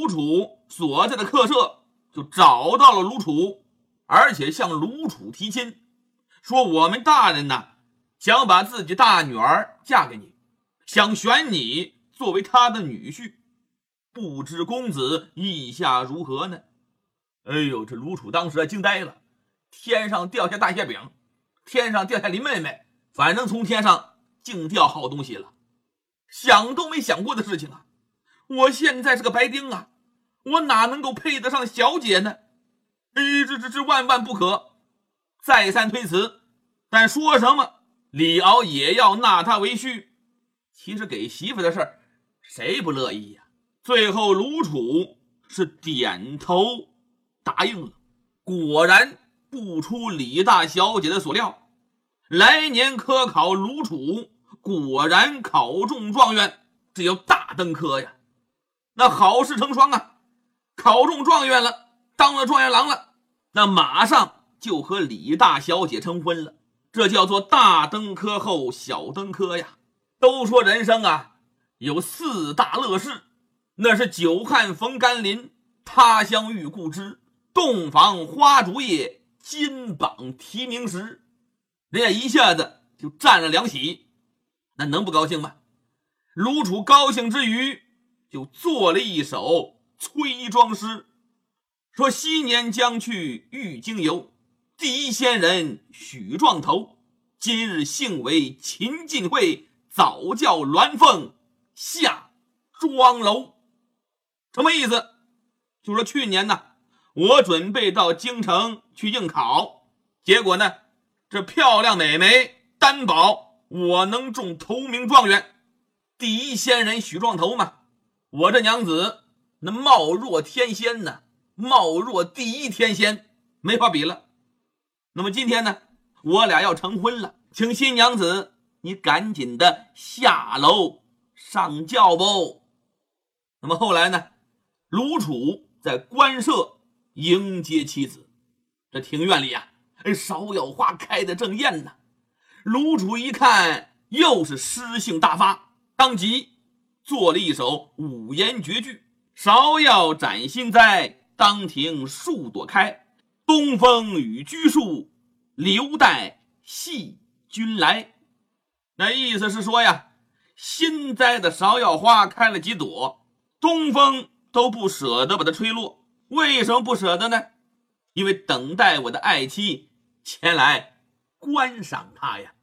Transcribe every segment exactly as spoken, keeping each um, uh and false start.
卢楚所在的客舍，就找到了卢楚，而且向卢楚提亲，说我们大人呢想把自己大女儿嫁给你，想选你作为他的女婿，不知公子意下如何呢？哎呦，这卢楚当时惊呆了，天上掉下大馅饼，天上掉下林妹妹，反正从天上净掉好东西了，想都没想过的事情啊！我现在是个白丁啊，我哪能够配得上小姐呢？哎，这这这万万不可！再三推辞，但说什么李敖也要纳他为婿。其实给媳妇的事儿，谁不乐意呀？最后卢楚是点头答应了。果然不出李大小姐的所料，来年科考卢楚果然考中状元，这叫大登科呀！那好事成双啊，考中状元了，当了状元郎了，那马上就和李大小姐成婚了，这叫做大登科后小登科呀。都说人生啊有四大乐事，那是久旱逢甘霖，他乡遇故知，洞房花烛夜，金榜题名时。人家一下子就占了两喜，那能不高兴吗？卢楚高兴之余，就做了一首催庄诗，说昔年将去玉京游，第一仙人许状头，今日幸为秦晋会，早教鸾凤下庄楼。什么意思？就说去年呢，我准备到京城去应考，结果呢，这漂亮美眉担保我能中头名状元，第一仙人许状头嘛。我这娘子那貌若天仙呢，貌若第一天仙，没法比了。那么今天呢，我俩要成婚了，请新娘子你赶紧的下楼上轿不？那么后来呢，卢楚在官舍迎接妻子，这庭院里啊，芍药花开得正艳呢。卢楚一看又是诗兴大发，当即做了一首五言绝句：芍药展新栽，当庭数朵开，东风与居树，留待戏君来。那意思是说呀，新栽的芍药花开了几朵，东风都不舍得把它吹落。为什么不舍得呢？因为等待我的爱妻前来观赏它呀。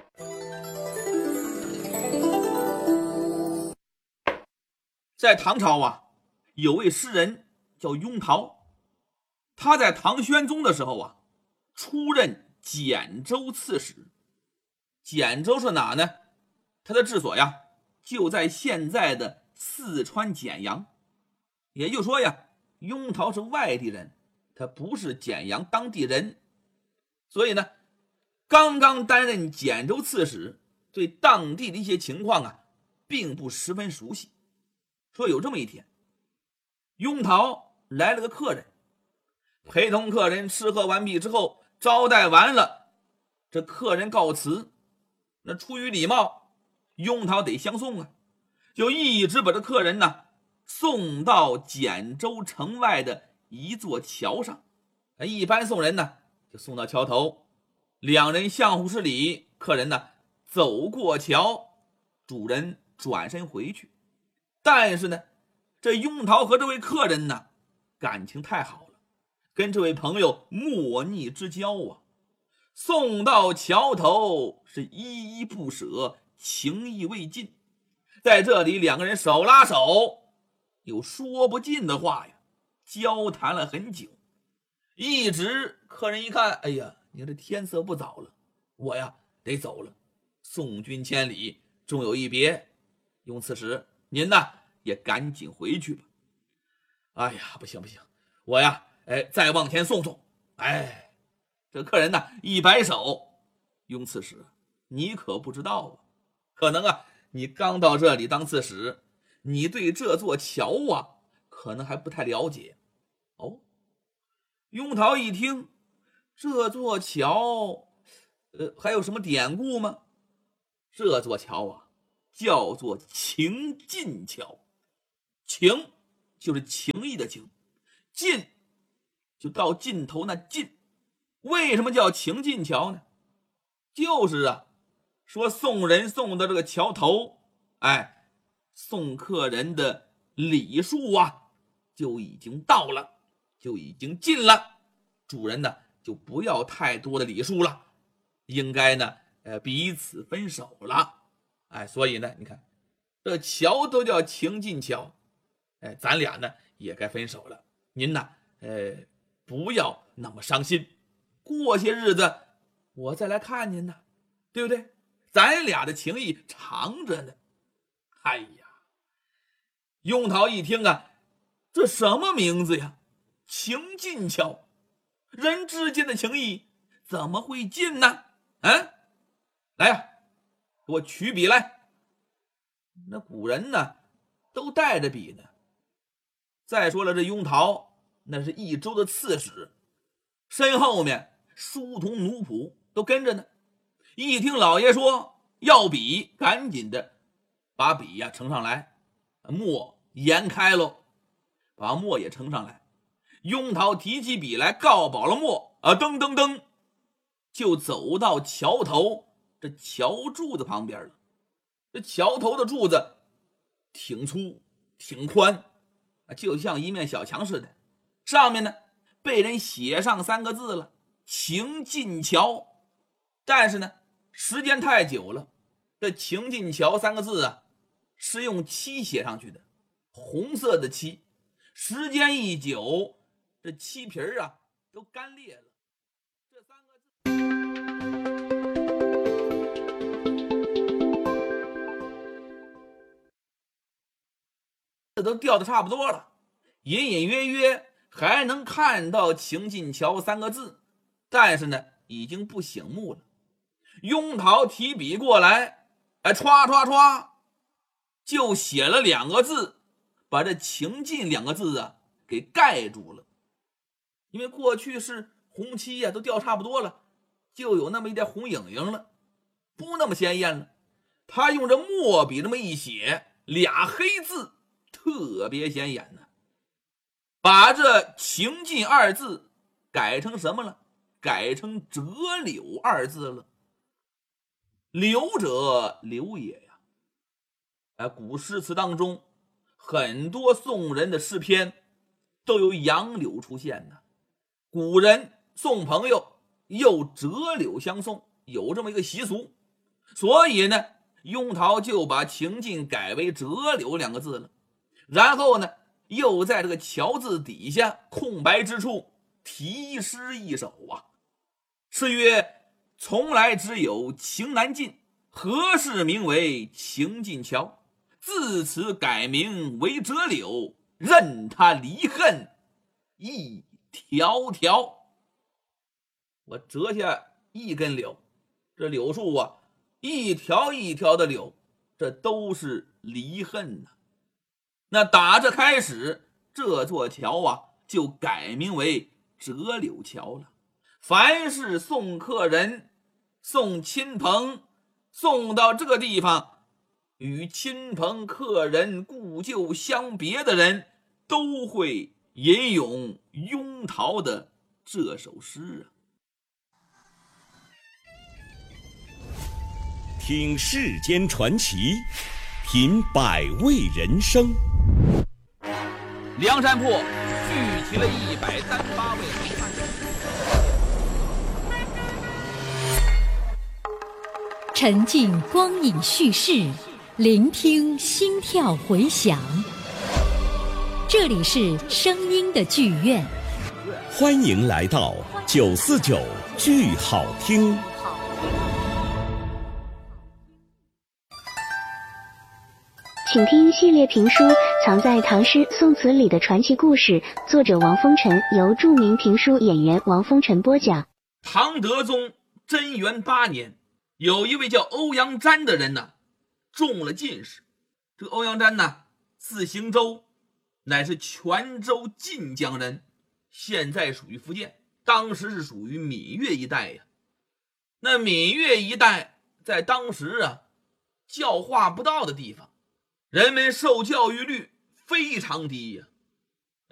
在唐朝啊，有位诗人叫雍陶，他在唐玄宗的时候啊，出任简州刺史。简州是哪呢？他的治所呀，就在现在的四川简阳。也就是说呀，雍陶是外地人，他不是简阳当地人，所以呢，刚刚担任简州刺史，对当地的一些情况啊，并不十分熟悉。说有这么一天，雍陶来了个客人，陪同客人吃喝完毕之后，招待完了，这客人告辞，那出于礼貌，雍陶得相送啊，就一直把这客人呢送到简州城外的一座桥上。一般送人呢就送到桥头，两人相互施礼，客人呢走过桥，主人转身回去。但是呢，这雍陶和这位客人呢感情太好了，跟这位朋友莫逆之交啊，送到桥头是依依不舍，情意未尽。在这里两个人手拉手，有说不尽的话呀，交谈了很久。一直客人一看，哎呀，你这天色不早了，我呀得走了，送君千里，终有一别。雍刺史，您呢也赶紧回去吧。哎呀，不行不行，我呀哎再往前送送。哎，这客人呢一摆手，雍刺史，你可不知道啊，可能啊你刚到这里当刺史，你对这座桥啊可能还不太了解。哦，雍陶一听，这座桥呃还有什么典故吗？这座桥啊叫做情晋桥。情就是情义的情，尽就到尽头那尽。为什么叫情尽桥呢？就是啊，说送人送到这个桥头，哎，送客人的礼数啊就已经到了，就已经尽了。主人呢就不要太多的礼数了，应该呢呃彼此分手了。哎，所以呢你看这桥都叫情尽桥，哎，咱俩呢也该分手了。您呢呃不要那么伤心，过些日子我再来看您呢，对不对？咱俩的情谊长着呢。哎呀，雍桃一听啊，这什么名字呀？情尽桥，人之间的情谊怎么会尽呢？嗯，来呀，给我取笔来。那古人呢都带着笔呢。再说了，这雍桃那是益州的刺史，身后面书童奴仆都跟着呢。一听老爷说要笔，赶紧的把笔呀呈上来，墨研开喽，把墨也呈上来。雍桃提起笔来，告饱了墨啊，噔噔噔就走到桥头这桥柱子旁边了。这桥头的柱子挺粗挺宽，就像一面小墙似的，上面呢被人写上三个字了，情尽桥。但是呢时间太久了，这情尽桥三个字啊是用漆写上去的，红色的漆，时间一久，这漆皮儿啊都干裂了。这三个字都掉的差不多了，隐隐约约还能看到情尽桥三个字，但是呢已经不醒目了。雍桃提笔过来，哎，歘歘歘就写了两个字，把这情尽两个字啊给盖住了。因为过去是红漆呀、啊、都掉差不多了，就有那么一点红影影了，不那么鲜艳了。他用这墨笔这么一写，俩黑字特别显眼呢，把这情尽二字改成什么了？改成折柳二字了。柳者柳也呀，哎，古诗词当中很多送人的诗篇都有杨柳出现呢。古人送朋友又折柳相送，有这么一个习俗，所以呢雍桃就把情尽改为折柳两个字了。然后呢又在这个桥字底下空白之处题诗一首啊，诗曰：从来只有情难尽，何事名为情尽桥？自此改名为折柳，任他离恨一条条。我折下一根柳，这柳树啊一条一条的柳，这都是离恨呐、啊。那打这开始，这座桥啊就改名为折柳桥了。凡是送客人送亲朋送到这个地方，与亲朋客人故旧相别的人都会吟咏雍桃的这首诗啊。 听世间传奇，品百味人生。 梁山泊聚齐了一百三十八位好汉。 沉浸光影叙事，聆听心跳回响。这里是声音的剧院， 欢迎来到九四九剧好听。 请听系列评书《藏在唐诗宋词里的传奇故事》，作者王风尘，由著名评书演员王风尘播讲。 唐德宗贞元八年，有一位叫欧阳詹的人呢，中了进士。这个欧阳詹呢，字行舟，乃是泉州晋江人，现在属于福建，当时是属于闽粤一带呀。那闽粤一带在当时啊，教化不到的地方，人们受教育率非常低呀。